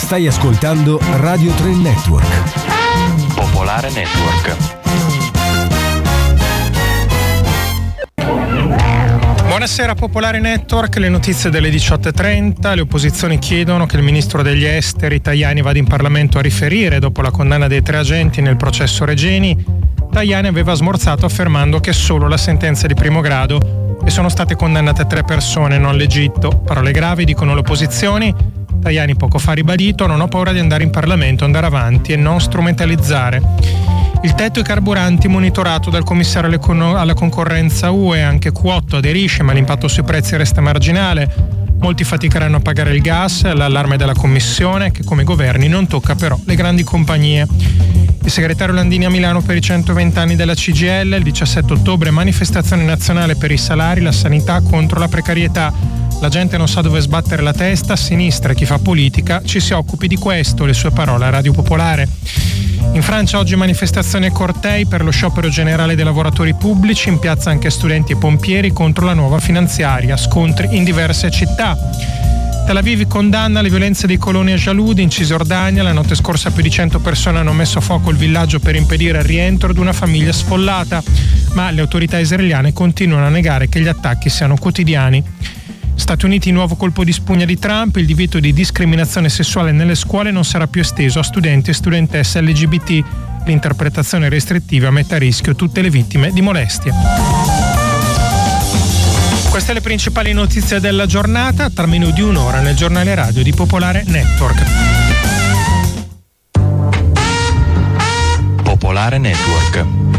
Stai ascoltando Radio 3 Network. Popolare Network. Buonasera Popolare Network, le notizie delle 18.30. Le opposizioni chiedono che il ministro degli esteri Tajani vada in Parlamento a riferire dopo la condanna dei 3 agenti nel processo Regeni. Tajani aveva smorzato affermando che solo la sentenza di primo grado e sono state condannate 3 persone, non l'Egitto. Parole gravi, dicono le opposizioni. Tajani poco fa ha ribadito: non ho paura di andare in Parlamento, andare avanti e non strumentalizzare. Il tetto ai carburanti monitorato dal commissario alla concorrenza UE, anche Cuotto aderisce, ma l'impatto sui prezzi resta marginale. Molti faticheranno a pagare il gas, l'allarme della Commissione, che come governi non tocca però le grandi compagnie. Il segretario Landini a Milano per i 120 anni della CGIL, il 17 ottobre manifestazione nazionale per i salari, la sanità contro la precarietà. La gente non sa dove sbattere la testa, a sinistra e chi fa politica ci si occupi di questo, le sue parole a Radio Popolare. In Francia oggi manifestazioni e cortei per lo sciopero generale dei lavoratori pubblici, in piazza anche studenti e pompieri contro la nuova finanziaria, scontri in diverse città. Tel Aviv condanna le violenze dei coloni a Jalud in Cisgiordania. La notte scorsa più di 100 persone hanno messo a fuoco il villaggio per impedire il rientro di una famiglia sfollata, ma le autorità israeliane continuano a negare che gli attacchi siano quotidiani. Stati Uniti, nuovo colpo di spugna di Trump: il divieto di discriminazione sessuale nelle scuole non sarà più esteso a studenti e studentesse LGBT. L'interpretazione restrittiva mette a rischio tutte le vittime di molestie. Queste le principali notizie della giornata, tra meno di un'ora nel giornale radio di Popolare Network. Popolare Network.